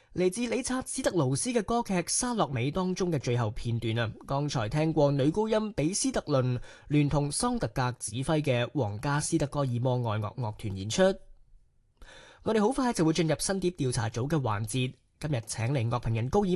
嚟自理察史特勞斯嘅歌劇《莎樂美》當中嘅最後片段啊！剛才聽過女高音比斯特倫聯同桑特格指揮嘅皇家斯德哥爾摩愛樂樂團演出。我哋好快就會進入新碟調查組嘅環節，今日請嚟樂評人高爾